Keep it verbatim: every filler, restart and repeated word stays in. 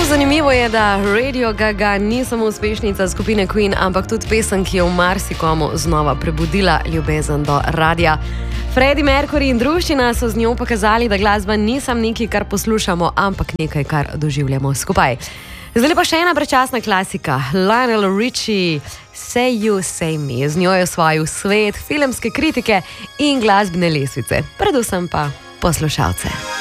Zanimivo je, da Radio Gaga ni samo uspešnica skupine Queen, ampak tudi pesem, ki je v marsikomu znova prebudila ljubezen do radia. Freddie Mercury in druščina so z njo pokazali, da glasba ni samo nekaj, kar poslušamo, ampak nekaj, kar doživljamo skupaj. Zdaj pa še ena prečasna klasika, Lionel Richie, Say You, Say Me. Z njo je osvojil svet, filmske kritike in glasbene lestvice, predvsem pa poslušalce.